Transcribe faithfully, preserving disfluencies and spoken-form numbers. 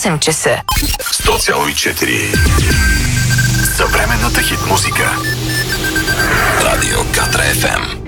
осем часа. сто цяло и четири. Съвременната хит музика. Радио Катра еф ем.